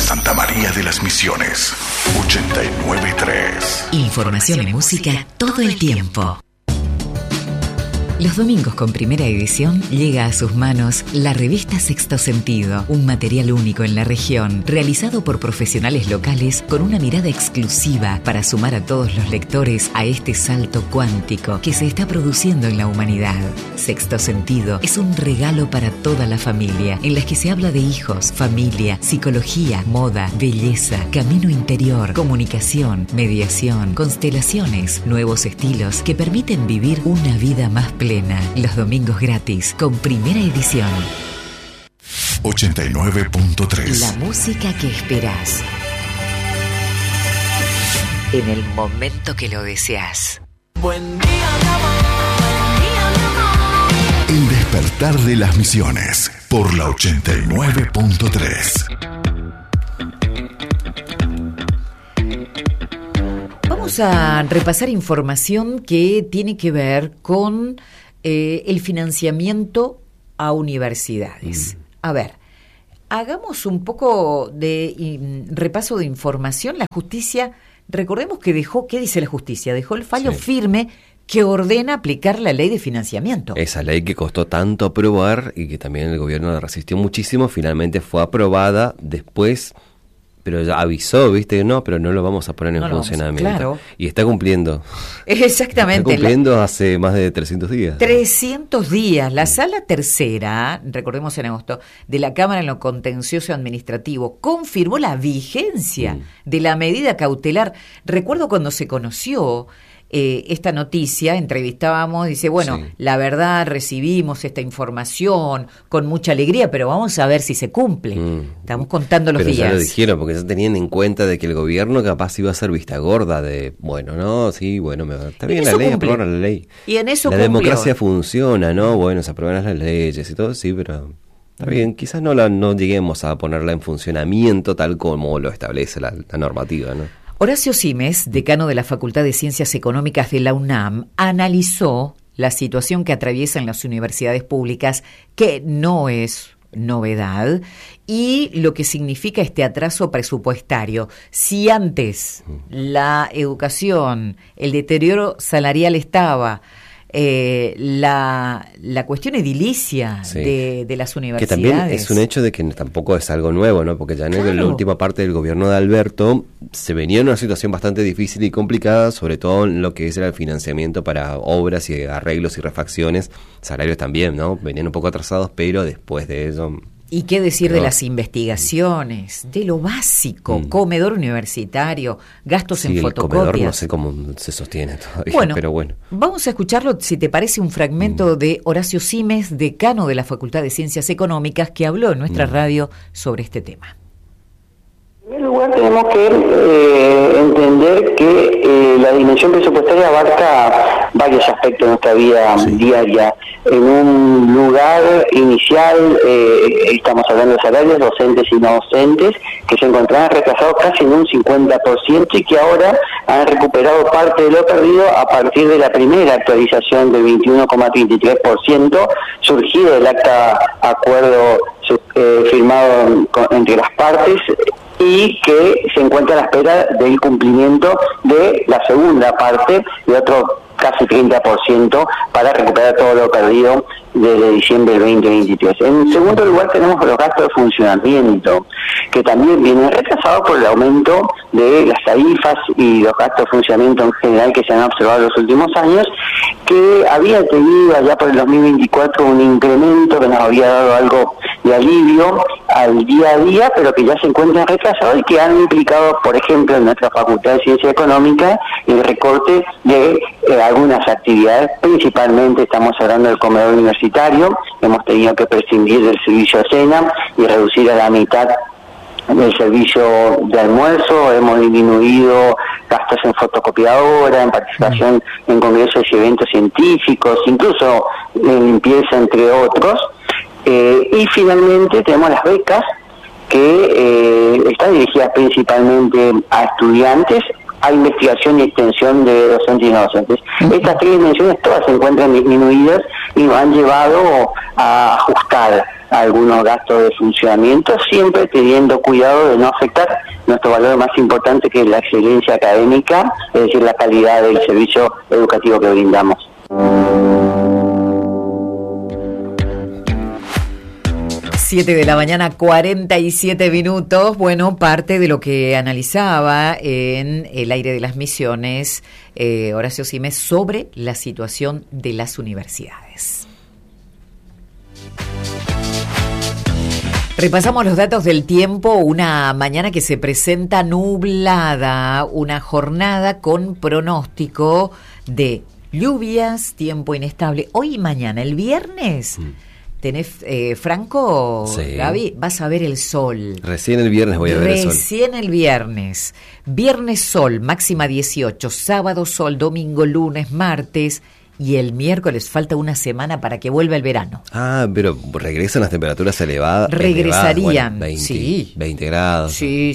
Santa María de las Misiones, 89.3. Información y música todo el tiempo. Los domingos con Primera Edición llega a sus manos la revista Sexto Sentido, un material único en la región, realizado por profesionales locales con una mirada exclusiva para sumar a todos los lectores a este salto cuántico que se está produciendo en la humanidad. Sexto Sentido es un regalo para toda la familia, en las que se habla de hijos, familia, psicología, moda, belleza, camino interior, comunicación, mediación, constelaciones, nuevos estilos que permiten vivir una vida más plena. Los domingos gratis con Primera Edición. 89.3. La música que esperás en el momento que lo deseas. Buen día, mi amor. Buen día, mi amor. El despertar de las Misiones por la 89.3. Vamos a repasar información que tiene que ver con el financiamiento a universidades. A ver, hagamos un poco de repaso de información. La justicia, recordemos que dejó, ¿qué dice la justicia? Dejó el fallo firme que ordena aplicar la ley de financiamiento. Esa ley que costó tanto aprobar y que también el gobierno resistió muchísimo, finalmente fue aprobada después. Pero ya avisó, ¿viste? No, pero no lo vamos a poner en funcionamiento. Claro. Y está cumpliendo. Exactamente. Está cumpliendo hace más de 300 días. 300 días. La Sala Tercera, recordemos en agosto, de la Cámara en lo Contencioso Administrativo, confirmó la vigencia de la medida cautelar. Recuerdo cuando se conoció esta noticia, entrevistábamos, dice, bueno, la verdad, recibimos esta información con mucha alegría, pero vamos a ver si se cumple. Estamos contando los días. Pero ya lo dijeron, porque ya tenían en cuenta de que el gobierno capaz iba a ser vista gorda de, bueno, no, sí, bueno, está bien la ley, aprobaron la ley. Y en eso la democracia funciona, ¿no? Bueno, se aprueban las leyes y todo, sí, pero está bien, quizás no lleguemos a ponerla en funcionamiento tal como lo establece la normativa, ¿no? Horacio Simes, decano de la Facultad de Ciencias Económicas de la UNAM, analizó la situación que atraviesan las universidades públicas, que no es novedad, y lo que significa este atraso presupuestario. Si antes la educación, el deterioro salarial estaba, la cuestión edilicia de las universidades. Que también es un hecho de que tampoco es algo nuevo, ¿no? Porque ya en la última parte del gobierno de Alberto se venía en una situación bastante difícil y complicada, sobre todo en lo que es el financiamiento para obras y arreglos y refacciones, salarios también, ¿no? Venían un poco atrasados, pero después de eso... ¿Y qué decir de las investigaciones? De lo básico, comedor universitario, gastos en fotocopias. El comedor no sé cómo se sostiene todavía, pero bueno. Vamos a escucharlo, si te parece, un fragmento de Horacio Simes, decano de la Facultad de Ciencias Económicas, que habló en nuestra radio sobre este tema. En primer lugar, tenemos que entender que la dimensión presupuestaria abarca varios aspectos de nuestra vida diaria. En un lugar inicial, estamos hablando de salarios docentes y no docentes, que se encontraban retrasados casi en un 50% y que ahora han recuperado parte de lo perdido a partir de la primera actualización del 21,33%, surgido del acuerdo firmado entre las partes, y que se encuentra a la espera del cumplimiento de la segunda parte de otro casi 30% para recuperar todo lo perdido desde diciembre del 2023. En segundo lugar tenemos los gastos de funcionamiento, que también vienen retrasados por el aumento de las tarifas y los gastos de funcionamiento en general que se han observado en los últimos años, que había tenido allá por el 2024 un incremento que nos había dado algo de alivio al día a día, pero que ya se encuentran retrasados y que han implicado, por ejemplo, en nuestra Facultad de Ciencia Económica, el recorte de algunas actividades. Principalmente estamos hablando del comedor universitario. Hemos tenido que prescindir del servicio de cena y reducir a la mitad el servicio de almuerzo. Hemos disminuido gastos en fotocopiadora, en participación en congresos y eventos científicos, incluso en limpieza, entre otros. Y finalmente tenemos las becas, que están dirigidas principalmente a estudiantes, a investigación y extensión de docentes y no docentes. Estas tres dimensiones todas se encuentran disminuidas y nos han llevado a ajustar algunos gastos de funcionamiento, siempre teniendo cuidado de no afectar nuestro valor más importante, que es la excelencia académica, es decir, la calidad del servicio educativo que brindamos. 7 de la mañana, 47 minutos. Bueno, parte de lo que analizaba en el aire de las Misiones Horacio Simes sobre la situación de las universidades. Repasamos los datos del tiempo, una mañana que se presenta nublada, una jornada con pronóstico de lluvias, tiempo inestable. Hoy y mañana, el viernes, tenés, Franco, Sí. Gaby, vas a ver el sol. Recién el viernes voy a ver el sol. Recién el viernes. Viernes sol, máxima 18, sábado sol, domingo, lunes, martes. Y el miércoles falta una semana para que vuelva el verano. Ah, pero regresan las temperaturas elevadas. Regresarían, 20, sí. 20 grados. Sí.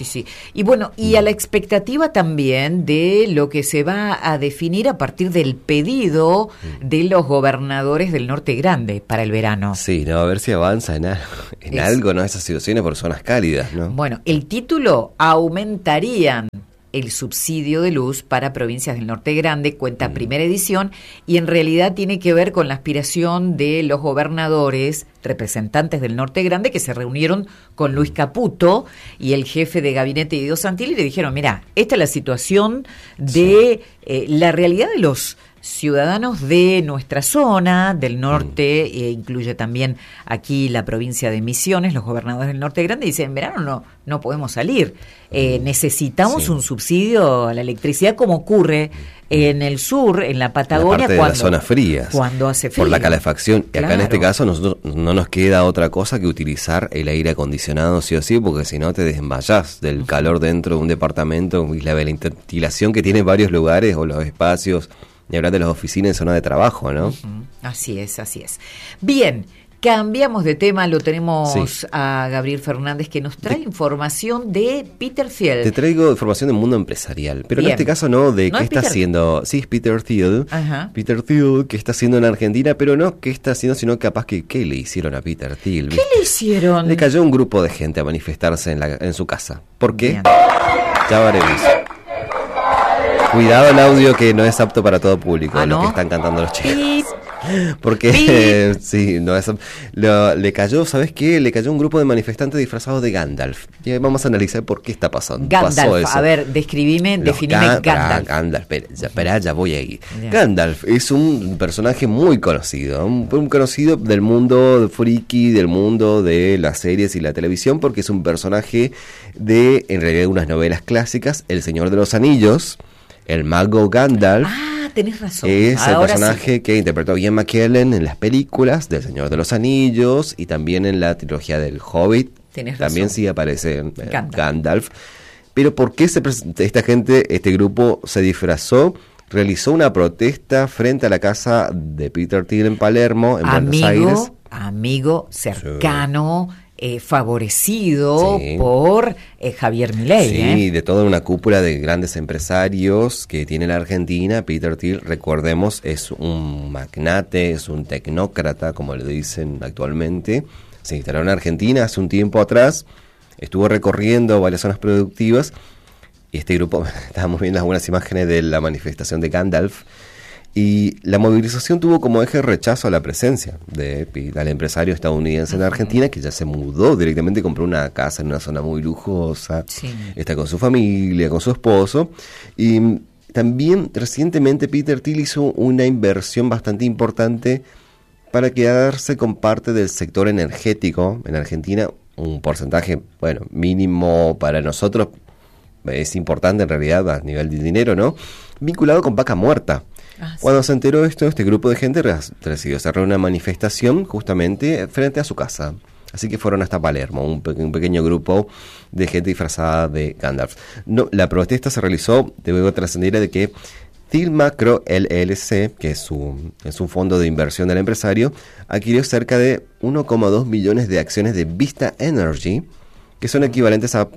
Y bueno, y a la expectativa también de lo que se va a definir a partir del pedido de los gobernadores del Norte Grande para el verano. Sí, no, a ver si avanza en algo, ¿no? Esas situaciones por zonas cálidas, ¿no? Bueno, el título: aumentarían el subsidio de luz para provincias del Norte Grande, cuenta primera edición, y en realidad tiene que ver con la aspiración de los gobernadores, representantes del Norte Grande, que se reunieron con Luis Caputo y el jefe de gabinete Guido Santilli, y le dijeron: mira, esta es la situación de la realidad de los ciudadanos de nuestra zona, del norte, incluye también aquí la provincia de Misiones, los gobernadores del Norte Grande, dicen: en verano no podemos salir, necesitamos un subsidio a la electricidad, como ocurre en el sur, en la Patagonia, la parte de las zonas frías, cuando hace frío. Por la calefacción. Y acá en este Claro. caso nosotros no nos queda otra cosa que utilizar el aire acondicionado sí o sí, porque si no te desmayás del calor dentro de un departamento y la ventilación que tiene varios lugares o los espacios, y hablar de las oficinas en zona de trabajo, ¿no? Así es. Bien, cambiamos de tema, lo tenemos Sí. a Gabriel Fernández, que nos trae información de Peter Thiel. Te traigo información del mundo empresarial, pero Bien. en este caso no de ¿No qué es está Peter? haciendo. Sí, es Peter Thiel. Ajá. Peter Thiel, que está haciendo en Argentina, pero no qué está haciendo, sino capaz que qué le hicieron a Peter Thiel. ¿Qué le hicieron? Le cayó un grupo de gente a manifestarse en su casa. ¿Por qué? Bien. Ya veremos. Cuidado el audio, que no es apto para todo público, Ah, lo ¿no? que están cantando los chicos. Pip. Porque sí, no es le cayó, ¿sabes qué? Le cayó un grupo de manifestantes disfrazados de Gandalf. Y vamos a analizar por qué está pasando. Pasó Gandalf, eso. a ver, definime Gandalf. Espera, ya voy ahí. Bien. Gandalf es un personaje muy conocido, un conocido del mundo friki, del mundo de las series y la televisión, porque es un personaje de, en realidad, unas novelas clásicas, El Señor de los Anillos, el mago Gandalf. Ah, tenés razón. Es el Ahora personaje sí. que interpretó Ian McKellen en las películas del Señor de los Anillos y también en la trilogía del Hobbit. Tenés También razón. sí aparece Gandalf. Gandalf. Pero ¿por qué esta gente, este grupo se disfrazó? Realizó una protesta frente a la casa de Peter Thiel en Palermo, en Buenos Aires. Amigo cercano, favorecido Sí. por Javier Milei. Sí, de toda una cúpula de grandes empresarios que tiene la Argentina. Peter Thiel, recordemos, es un magnate, es un tecnócrata, como le dicen actualmente. Se instaló en Argentina hace un tiempo atrás, estuvo recorriendo varias zonas productivas, y este grupo, estábamos viendo algunas imágenes de la manifestación de Gandalf, y la movilización tuvo como eje rechazo a la presencia del empresario estadounidense en Argentina, que ya se mudó directamente, compró una casa en una zona muy lujosa, Sí. está con su familia, con su esposo, y también recientemente Peter Thiel hizo una inversión bastante importante para quedarse con parte del sector energético en Argentina, un porcentaje, bueno, mínimo para nosotros, es importante en realidad a nivel de dinero, ¿no? Vinculado con Vaca Muerta. Ah, sí. Cuando se enteró esto, este grupo de gente decidió cerrar una manifestación justamente frente a su casa. Así que fueron hasta Palermo, un pequeño grupo de gente disfrazada de Gandalf. No, la protesta se realizó, debo trascender de que Thiel Macro LLC, que es un fondo de inversión del empresario, adquirió cerca de 1,2 millones de acciones de Vista Energy, que son equivalentes al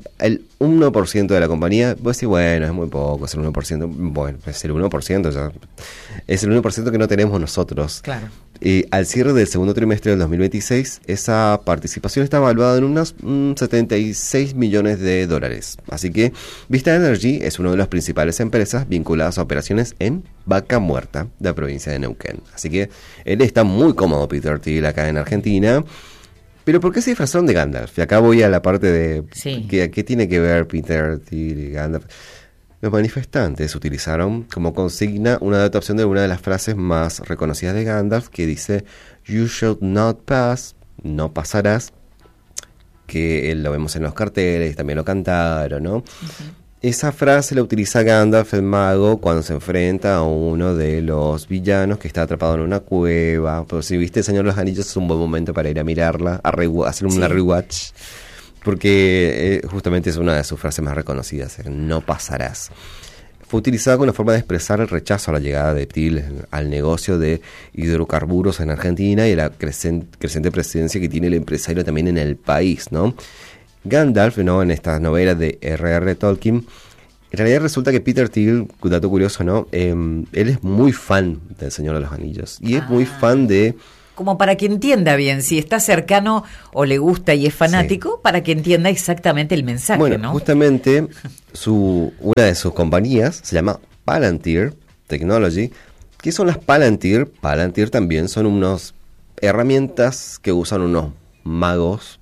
1% de la compañía. Vos decís, bueno, es muy poco, es el 1%. Bueno, es el 1%, ya. Es el 1% que no tenemos nosotros. Claro. Al cierre del segundo trimestre del 2026, esa participación está evaluada en unos 76 millones de dólares. Así que Vista Energy es una de las principales empresas vinculadas a operaciones en Vaca Muerta, de la provincia de Neuquén. Así que él está muy cómodo, Peter Thiel, acá en Argentina. Pero ¿por qué se disfrazaron de Gandalf? Y acá voy a la parte de Sí. ¿qué tiene que ver Peter Thiel y Gandalf? Los manifestantes utilizaron como consigna una adaptación de una de las frases más reconocidas de Gandalf, que dice "You shall not pass", no pasarás, que lo vemos en los carteles, también lo cantaron, ¿no? Esa frase la utiliza Gandalf, el mago, cuando se enfrenta a uno de los villanos que está atrapado en una cueva. Pero si viste El Señor de los Anillos, es un buen momento para ir a mirarla, hacer una rewatch, porque justamente es una de sus frases más reconocidas, no pasarás. Fue utilizada como una forma de expresar el rechazo a la llegada de Thiel al negocio de hidrocarburos en Argentina y a la creciente presencia que tiene el empresario también en el país, ¿no? Gandalf, ¿no?, en estas novelas de R.R. Tolkien, en realidad resulta que Peter Thiel, dato curioso, ¿no?, él es muy fan del Señor de los Anillos y es muy fan de... Como para que entienda bien, si está cercano o le gusta y es fanático, para que entienda exactamente el mensaje, Bueno, ¿no? justamente una de sus compañías se llama Palantir Technology. ¿Qué son las Palantir? Palantir también son unas herramientas que usan unos magos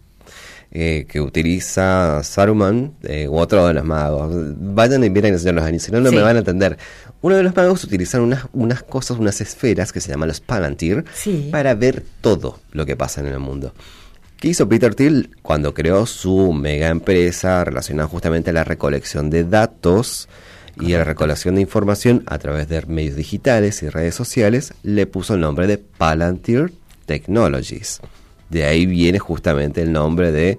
que utiliza Saruman u otro de los magos. Vayan y miren El Señor de los Anillos, si no, no Sí. me van a entender. Uno de los magos utilizan unas cosas, unas esferas que se llaman los Palantir, Sí. para ver todo lo que pasa en el mundo. ¿Qué hizo Peter Thiel cuando creó su mega empresa relacionada justamente a la recolección de datos y a la recolección de información a través de medios digitales y redes sociales? Le puso el nombre de Palantir Technologies. De ahí viene justamente el nombre de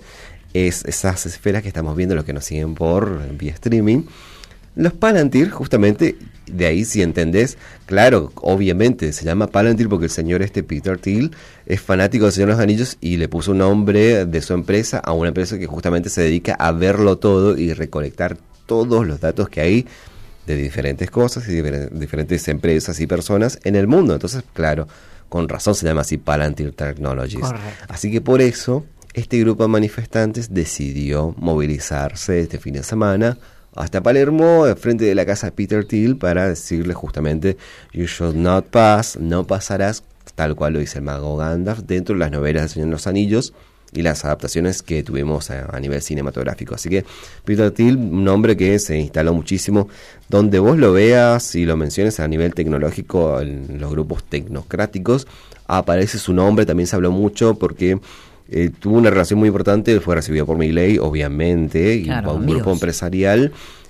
esas esferas que estamos viendo, los que nos siguen por vía streaming. Los Palantir, justamente, de ahí si entendés, claro, obviamente se llama Palantir porque el señor Peter Thiel es fanático del Señor de los Anillos y le puso un nombre de su empresa a una empresa que justamente se dedica a verlo todo y recolectar todos los datos que hay de diferentes cosas y diferentes empresas y personas en el mundo. Entonces, claro, con razón se llama así Palantir Technologies. Correcto. Así que por eso este grupo de manifestantes decidió movilizarse este fin de semana hasta Palermo, frente de la casa de Peter Thiel, para decirle justamente "You shall not pass", no pasarás, tal cual lo dice el mago Gandalf, dentro de las novelas del Señor de los Anillos y las adaptaciones que tuvimos a nivel cinematográfico. Así que Peter Thiel, un hombre que se instaló muchísimo, donde vos lo veas y lo menciones a nivel tecnológico, en los grupos tecnocráticos, aparece su nombre. También se habló mucho porque tuvo una relación muy importante, fue recibido por Milei, obviamente, y Claro, por un amigos. grupo empresarial,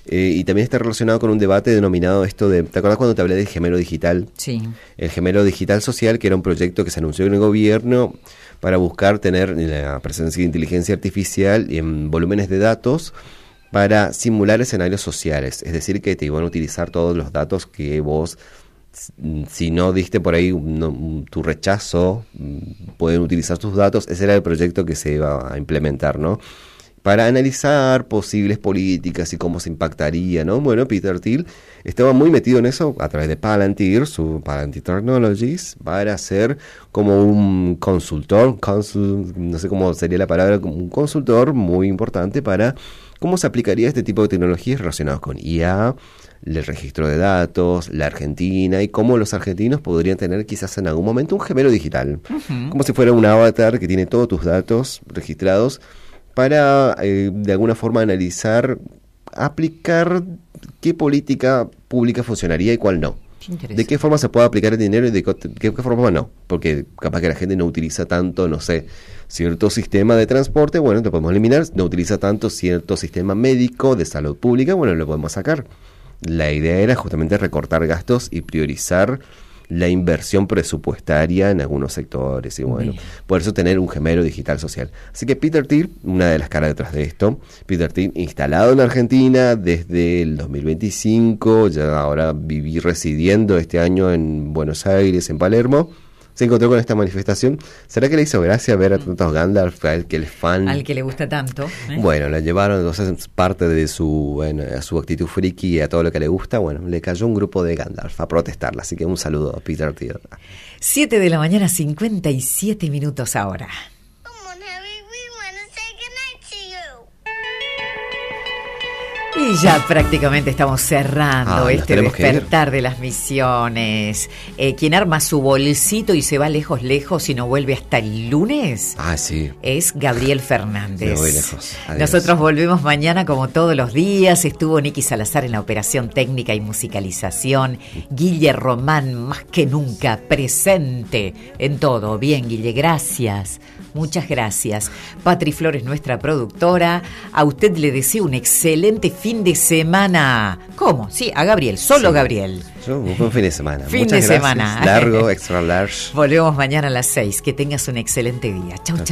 y también está relacionado con un debate denominado esto de, ¿te acuerdas cuando te hablé del gemelo digital? Sí. El gemelo digital social, que era un proyecto que se anunció en el gobierno para buscar tener la presencia de inteligencia artificial en volúmenes de datos para simular escenarios sociales, es decir, que te iban a utilizar todos los datos que vos, si no diste por ahí tu rechazo, pueden utilizar tus datos. Ese era el proyecto que se iba a implementar, ¿no?, para analizar posibles políticas y cómo se impactaría, ¿no? Bueno, Peter Thiel estaba muy metido en eso a través de Palantir, su Palantir Technologies, para ser como un consultor, no sé cómo sería la palabra, como un consultor muy importante para cómo se aplicaría este tipo de tecnologías relacionadas con IA, el registro de datos, la Argentina, y cómo los argentinos podrían tener quizás en algún momento un gemelo digital, como si fuera un avatar que tiene todos tus datos registrados, para de alguna forma analizar, aplicar qué política pública funcionaría y cuál no. De qué forma se puede aplicar el dinero y de qué forma no. Porque capaz que la gente no utiliza tanto, no sé, cierto sistema de transporte, bueno, lo podemos eliminar. No utiliza tanto cierto sistema médico de salud pública, bueno, lo podemos sacar. La idea era justamente recortar gastos y priorizar la inversión presupuestaria en algunos sectores, y bueno, por eso tener un gemelo digital social. Así que Peter Thiel, una de las caras detrás de esto, Peter Thiel instalado en Argentina desde el 2025, ya ahora residiendo este año en Buenos Aires, en Palermo, se encontró con esta manifestación. ¿Será que le hizo gracia ver a tantos Gandalf, al que el fan? Al que le gusta tanto. Bueno, la llevaron, entonces parte de a su actitud friki y a todo lo que le gusta. Bueno, le cayó un grupo de Gandalf a protestarla, así que un saludo a Peter Thiel. 7 de la mañana, 57 minutos ahora. Come on, Harry, we want to say goodnight to you. Y ya prácticamente estamos cerrando Nos este tenemos que ir. despertar de las misiones. Quien arma su bolsito y se va lejos, lejos y no vuelve hasta el lunes Sí. es Gabriel Fernández. Me voy lejos. Adiós. Nosotros volvemos mañana como todos los días. Estuvo Nicky Salazar en la operación técnica y musicalización. Guille Román, más que nunca, presente en todo. Bien, Guille, gracias. Muchas gracias. Patri Flores, nuestra productora. A usted le deseo un excelente fin de semana. ¿Cómo? Sí, a Gabriel, solo Sí. Gabriel. Un buen fin de semana. Fin Muchas de gracias. semana. Largo, extra large. Volvemos mañana a las 6. Que tengas un excelente día. Chau, chau.